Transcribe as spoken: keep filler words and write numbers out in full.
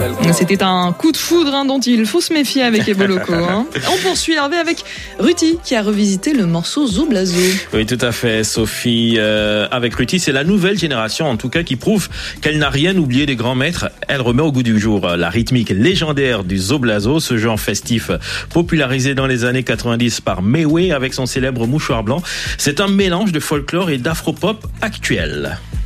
C'était un coup de foudre hein, dont il faut se méfier avec Ebo Loco. Hein. On poursuit Hervé avec Ruti qui a revisité le morceau Zo Blazo. Oui, tout à fait, Sophie. Euh, avec Ruti, c'est la nouvelle génération, en tout cas, qui prouve qu'elle n'a rien oublié des grands maîtres. Elle remet au goût du jour la rythmique légendaire du Zo Blazo, ce genre festif popularisé dans les années quatre-vingt-dix par Mayway avec son célèbre mouchoir blanc. C'est un mélange de folklore et d'afropop actuel.